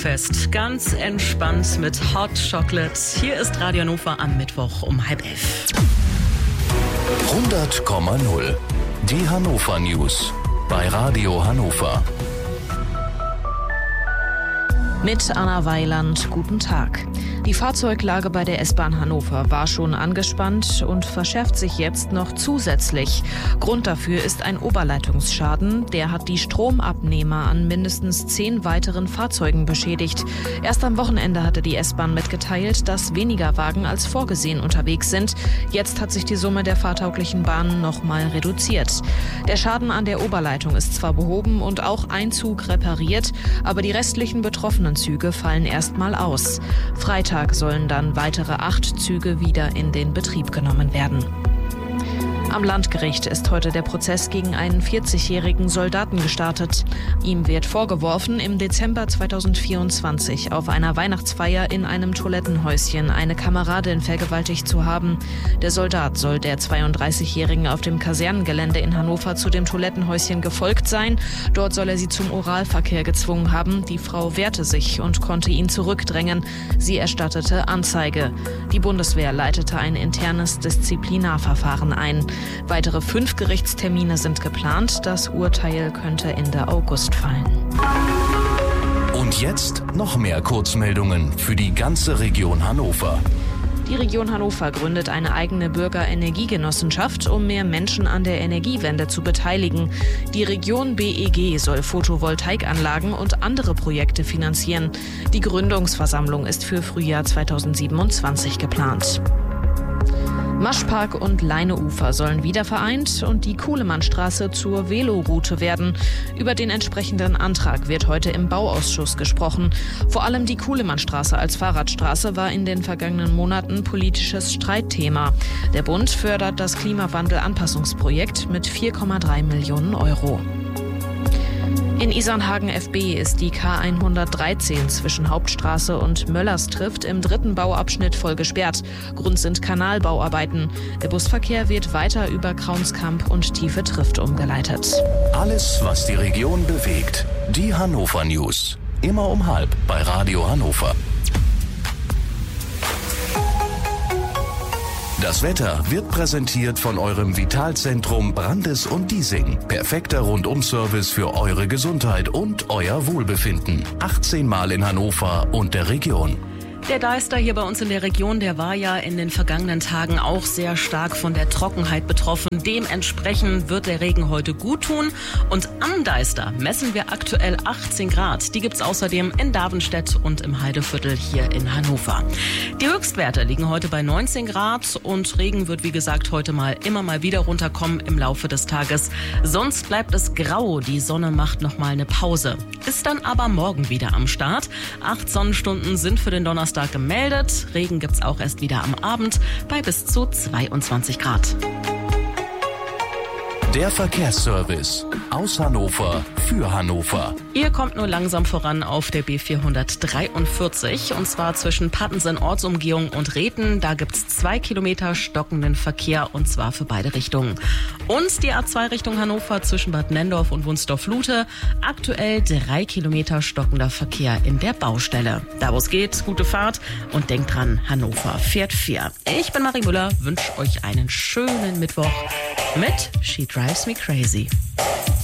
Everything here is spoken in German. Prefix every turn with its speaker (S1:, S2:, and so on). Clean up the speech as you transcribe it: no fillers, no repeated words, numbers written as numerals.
S1: Fest, ganz entspannt mit Hot Chocolate. Hier ist Radio Hannover am Mittwoch um 10:30.
S2: 100,0. Die Hannover News bei Radio Hannover.
S3: Mit Anna Weiland, guten Tag. Die Fahrzeuglage bei der S-Bahn Hannover war schon angespannt und verschärft sich jetzt noch zusätzlich. Grund dafür ist ein Oberleitungsschaden. Der hat die Stromabnehmer an mindestens 10 weiteren Fahrzeugen beschädigt. Erst am Wochenende hatte die S-Bahn mitgeteilt, dass weniger Wagen als vorgesehen unterwegs sind. Jetzt hat sich die Summe der fahrtauglichen Bahnen nochmal reduziert. Der Schaden an der Oberleitung ist zwar behoben und auch ein Zug repariert, aber die restlichen betroffenen Züge fallen erstmal aus. Freitag sollen dann weitere 8 Züge wieder in den Betrieb genommen werden. Am Landgericht ist heute der Prozess gegen einen 40-jährigen Soldaten gestartet. Ihm wird vorgeworfen, im Dezember 2024 auf einer Weihnachtsfeier in einem Toilettenhäuschen eine Kameradin vergewaltigt zu haben. Der Soldat soll der 32-Jährigen auf dem Kasernengelände in Hannover zu dem Toilettenhäuschen gefolgt sein. Dort soll er sie zum Oralverkehr gezwungen haben. Die Frau wehrte sich und konnte ihn zurückdrängen. Sie erstattete Anzeige. Die Bundeswehr leitete ein internes Disziplinarverfahren ein. Weitere 5 Gerichtstermine sind geplant. Das Urteil könnte Ende August fallen.
S2: Und jetzt noch mehr Kurzmeldungen für die ganze Region Hannover.
S3: Die Region Hannover gründet eine eigene Bürgerenergiegenossenschaft, um mehr Menschen an der Energiewende zu beteiligen. Die Region BEG soll Photovoltaikanlagen und andere Projekte finanzieren. Die Gründungsversammlung ist für Frühjahr 2027 geplant. Maschpark und Leineufer sollen wieder vereint und die Kuhlemannstraße zur Veloroute werden. Über den entsprechenden Antrag wird heute im Bauausschuss gesprochen. Vor allem die Kuhlemannstraße als Fahrradstraße war in den vergangenen Monaten politisches Streitthema. Der Bund fördert das Klimawandel-Anpassungsprojekt mit 4,3 Millionen Euro. In Isernhagen FB ist die K113 zwischen Hauptstraße und Möllerstrift im 3. Bauabschnitt voll gesperrt. Grund sind Kanalbauarbeiten. Der Busverkehr wird weiter über Kraunskamp und Tiefe Trift umgeleitet.
S2: Alles, was die Region bewegt. Die Hannover News. Immer um 10:30 bei Radio Hannover. Das Wetter wird präsentiert von eurem Vitalzentrum Brandes und Diesing. Perfekter Rundum-Service für eure Gesundheit und euer Wohlbefinden. 18 Mal in Hannover und der Region.
S1: Der Deister hier bei uns in der Region, der war ja in den vergangenen Tagen auch sehr stark von der Trockenheit betroffen. Dementsprechend wird der Regen heute gut tun. Und am Deister messen wir aktuell 18 Grad. Die gibt's außerdem in Davenstedt und im Heideviertel hier in Hannover. Die Höchstwerte liegen heute bei 19 Grad und Regen wird, wie gesagt, heute immer mal wieder runterkommen im Laufe des Tages. Sonst bleibt es grau. Die Sonne macht noch mal eine Pause. Ist dann aber morgen wieder am Start. 8 Sonnenstunden sind für den Donnerstag gemeldet. Regen gibt's auch erst wieder am Abend bei bis zu 22 Grad.
S2: Der Verkehrsservice aus Hannover für Hannover.
S1: Ihr kommt nur langsam voran auf der B443 und zwar zwischen Pattensen Ortsumgehung und Reten. Da gibt's 2 Kilometer stockenden Verkehr und zwar für beide Richtungen. Und die A2 Richtung Hannover zwischen Bad Nenndorf und Wunstorf-Lute. Aktuell 3 Kilometer stockender Verkehr in der Baustelle. Da wo es geht, gute Fahrt und denkt dran, Hannover fährt 4. Ich bin Marie Müller, wünsche euch einen schönen Mittwoch mit She Drives Me Crazy.